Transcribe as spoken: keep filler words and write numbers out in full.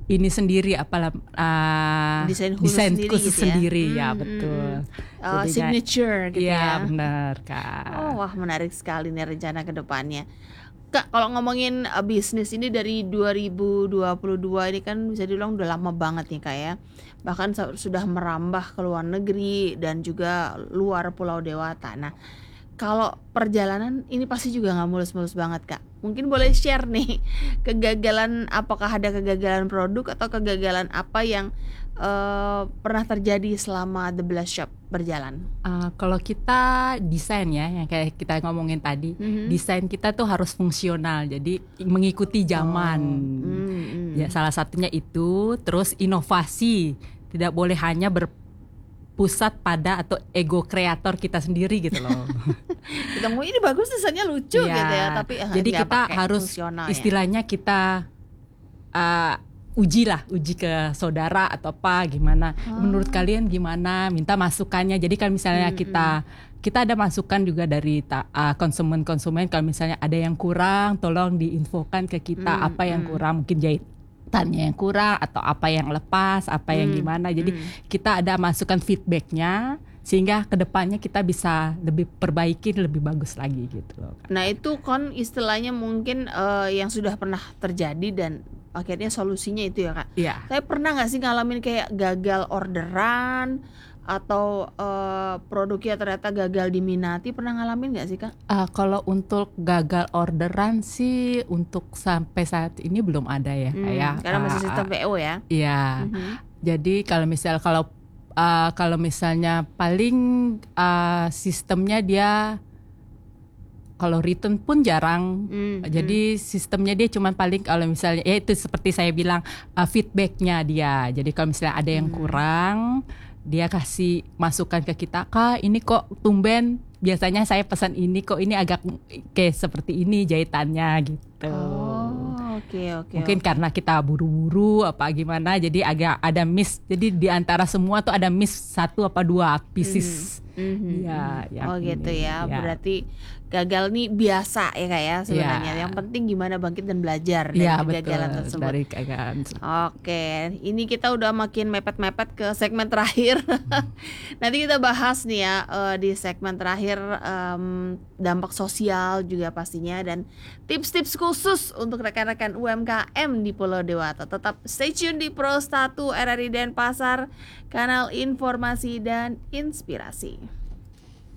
ini sendiri apalah uh, desain khusus desain sendiri khusus gitu ya? sendiri ya, Hmm, betul. hmm, hmm. Uh, Jadinya- signature gitu Iya ya. benar Kak. Oh, wah menarik sekali nih rencana ke depannya. Kak, kalau ngomongin uh, bisnis ini dari dua ribu dua puluh dua ini kan bisa dibilang udah lama banget nih Kak ya. Bahkan sa- sudah merambah ke luar negeri dan juga luar Pulau Dewata. Nah, kalau perjalanan ini pasti juga nggak mulus-mulus banget Kak. Mungkin boleh share nih kegagalan, apakah ada kegagalan produk atau kegagalan apa yang uh, pernah terjadi selama The Blast Shop berjalan? Uh, kalau kita desain ya, yang kayak kita ngomongin tadi, Mhm. desain kita tuh harus fungsional, jadi mengikuti zaman. Oh, hmm, hmm. Ya salah satunya itu, terus inovasi tidak boleh hanya berpusat pada atau ego kreator kita sendiri gitu loh. Kita mau ini bagus desainnya lucu Iya. gitu ya, tapi ah, Jadi nggak kita pakai harus fungsional ya. istilahnya kita uh, uji lah, uji ke saudara atau apa gimana. Ah. Menurut kalian gimana? Minta masukannya. Jadi kalau misalnya Hmm, kita kita ada masukan juga dari ta- uh, konsumen-konsumen, kalau misalnya ada yang kurang, tolong diinfokan ke kita Hmm, apa yang hmm. kurang, mungkin jahitannya yang kurang atau apa yang lepas, apa yang Hmm, gimana. Jadi hmm. kita ada masukan feedbacknya sehingga kedepannya kita bisa lebih perbaiki lebih bagus lagi gitu loh. Nah itu kan istilahnya mungkin eh, yang sudah pernah terjadi dan akhirnya solusinya itu ya Kak. Iya. Saya pernah nggak sih ngalamin kayak gagal orderan atau eh, produknya ternyata gagal diminati, pernah ngalamin nggak sih Kak? Uh, kalau untuk gagal orderan sih untuk sampai saat ini belum ada ya, Hmm, kayak karena masih uh, sistem uh, P O ya. Iya. Mhm. Jadi kalau misal kalau uh, kalau misalnya paling uh, sistemnya dia kalau return pun jarang. Hmm, Jadi sistemnya dia cuma paling kalau misalnya ya itu seperti saya bilang uh, feedbacknya dia. Jadi kalau misalnya ada yang Hmm. kurang, dia kasih masukan ke kita, Kak ini kok tumben biasanya saya pesan ini kok ini agak kayak seperti ini jahitannya gitu. Oh, oke oke. Mungkin oke. karena kita buru-buru apa gimana jadi agak ada miss. Jadi di antara semua tuh ada miss satu apa dua pieces. Mhm, Iya, mhm. yang Oh gitu ini, ya. ya. Berarti gagal nih biasa ya Kak ya sebenarnya. Iya. Yang penting gimana bangkit dan belajar dari Iya kegagalan betul tersebut. dari kegagalan. Oke, ini kita udah makin mepet-mepet ke segmen terakhir. Nanti kita bahas nih ya eh, di segmen terakhir em, dampak sosial juga pastinya dan tips-tips khusus untuk rekan-rekan U M K M di Pulau Dewata. Tetap stay tune di Pro satu R R I Denpasar, kanal informasi dan inspirasi.